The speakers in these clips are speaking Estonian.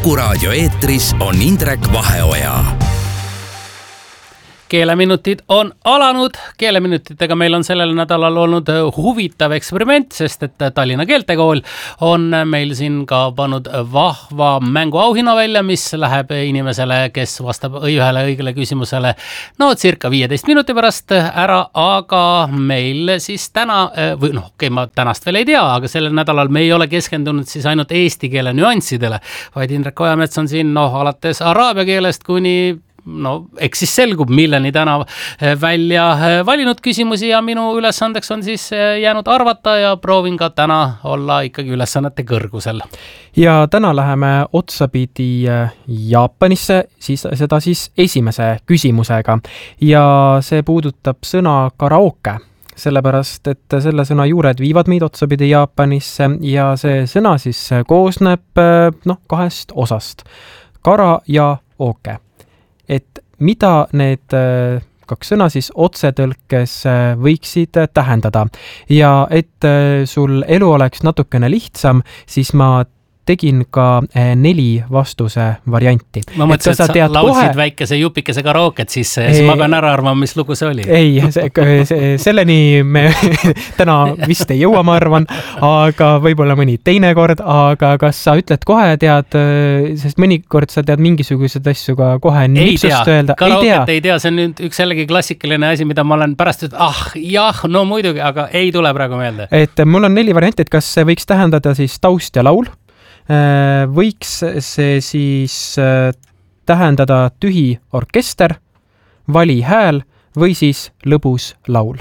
Kuku raadio eetris on Indrek Vaheoja. Keeleminutid on alanud. Keeleminutitega meil on sellel nädalal olnud huvitav eksperiment, sest et Tallinna Keeltekool on meil siin ka pannud vahva mänguauhinna välja, mis läheb inimesele, kes vastab ühele õigele küsimusele circa 15 minuti pärast ära, aga meil siis täna, ma tänast veel ei tea, aga sellel nädalal me ei ole keskendunud siis ainult eesti keele nüanssidele, vaid Indrek Ojamets on siin alates araabia keelest kuni eks siis selgub, milleni täna välja valinud küsimusi ja minu ülesandeks on siis jäänud arvata ja proovin ka täna olla ikkagi ülesannete kõrgusel. Ja täna läheme otsapidi Jaapanisse, seda siis esimese küsimusega ja see puudutab sõna karaoke. Sellepärast, et selle sõna juured viivad meid otsapidi Jaapanisse ja see sõna siis koosneb kahest osast. Kara ja ooke. Et mida need kaks sõna siis otsetõlkes võiksid tähendada. Ja et sul elu oleks natukene lihtsam, siis ma tegin ka 4 vastuse varianti. Ma mõtlesin, et sa laulsid väikese jupikese karaoket sisse ja siis ma pean ära arvama, mis lugu see oli. Ei, selleni me täna vist ei jõua, ma arvan, aga võib-olla mõni teine kord, aga kas sa ütled kohe sest mõnikord sa tead mingisugused asju ka kohe nipsust öelda? Karaoket ei tea, see on nüüd üks jällegi klassikaline asi, mida ma olen pärast muidugi, aga ei tule praegu meelde. Et mul on 4 varianti, et kas see võiks tähendada siis taust ja laul, võiks see siis tähendada tühi orkester, vali hääl või siis lõbus laul?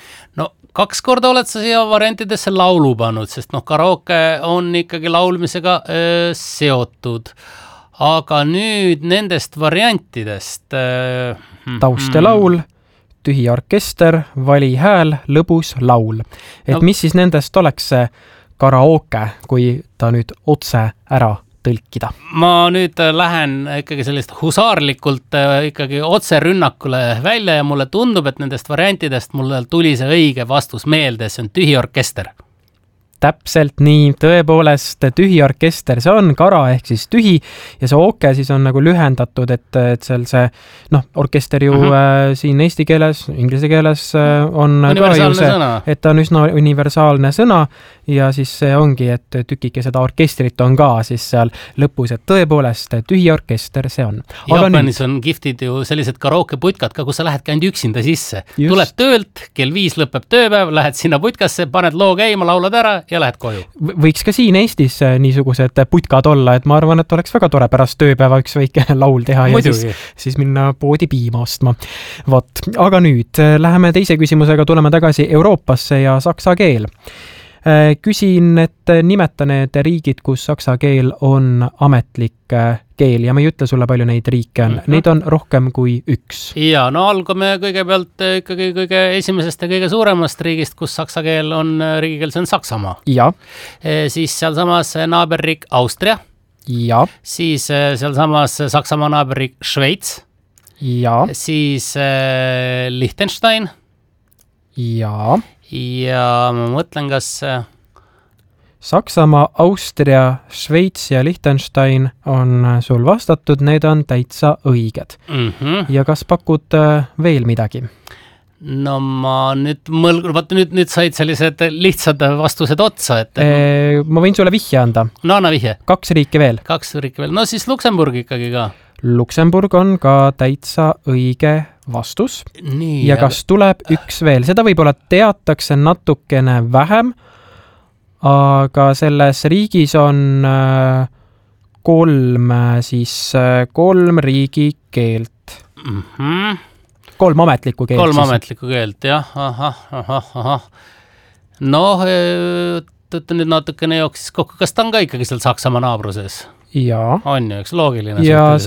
2 korda oled sa siia variantidesse laulu pannud, sest karaoke on ikkagi laulmisega seotud. Aga nüüd nendest variantidest taust ja laul, tühi orkester, vali hääl, lõbus laul. Et mis siis nendest oleks see karaoke, kui ta nüüd otse ära tõlkida? Ma nüüd lähen ikkagi sellist husaarlikult ikkagi otse rünnakule välja ja mulle tundub, et nendest variantidest mulle tuli see õige vastus meelde, see on tühi orkester. Täpselt nii, tõepoolest tühi orkester, see on kara ehk siis tühi ja see ooke siis on nagu lühendatud, et seal see orkester ju siin eesti keeles, inglise keeles on ka ju see, et ta on üsna universaalne sõna ja siis see ongi, et tükike seda orkestrit on ka siis seal lõpus, et tõepoolest tühi orkester see on. Jaapanis on kihvtid ju sellised karaokeputkad ka, kus sa lähedki ainult üksinda sisse. Tuled töölt, kell 5 lõpeb tööpäev, lähed sinna putkasse, paned loo käima, laulad ära ja lähed koju. Võiks ka siin Eestis niisugused putkad olla, et ma arvan, et oleks väga tore pärast tööpäeva üks väike laul teha ja siis minna poodi piima ostma. Vot, aga nüüd läheme teise küsimusega, tuleme tagasi Euroopasse ja saksa keel. Küsin, et nimeta need riigid, kus saksa keel on ametlik keel ja ma ei ütle sulle palju neid riike on. Neid on rohkem kui 1. Ja, algume kõigepealt ikkagi kõige esimesest ja kõige suuremast riigist, kus saksa keel on riigikeel, see on Saksamaa. Ja. Siis sealsamas naaberriik Austria. Ja. Siis sealsamas Saksamaa naaberriik Šveits. Ja. Siis Liechtenstein. Ja. Ja ma mõtlen, kas Saksamaa, Austria, Šveits ja Liechtenstein on sul vastatud, need on täitsa õiged. Ja kas pakud veel midagi? Ma nüüd said sellised lihtsad vastused otsa. Ma võin sulle vihje anda. Anna vihje. 2 riiki veel. 2 riiki veel. Siis Luksemburg ikkagi ka. Luksemburg on ka täitsa õige vastus. Nii, ja kas tuleb 1 veel? Seda võib-olla teatakse natukene vähem, aga selles riigis on 3 riigi keelt. 3 ametlikku keelt. 3 ametlikku keelt, jah. Nüüd natukene jooksis kokku. Kas ta on ka ikkagi seal Saksamaa naabruses? Ja. On ju, üks loogiline. Ja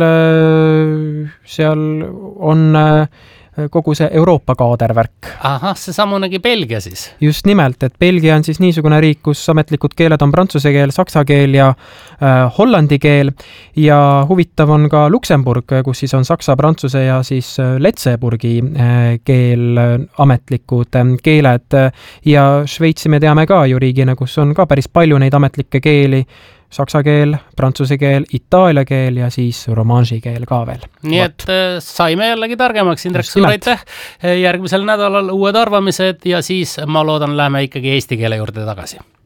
seal on kogu see Euroopa kaadervärk. See samunegi Belgia siis. Just nimelt, et Belgia on siis niisugune riik, kus ametlikud keeled on prantsuse keel, saksa keel ja hollandi keel ja huvitav on ka Luksemburg, kus siis on saksa, prantsuse ja siis Letseburgi keel ametlikud keeled ja Šveitsi me teame ka ju riigina, kus on ka päris palju neid ametlikke keeli. saksa keel, prantsuse keel, itaalia keel ja siis romanši keel ka veel. Nii et saime jällegi targemaks, Indrek, suur aitäh. Järgmisel nädalal uued arvamised ja siis ma loodan, läheme ikkagi eesti keele juurde tagasi.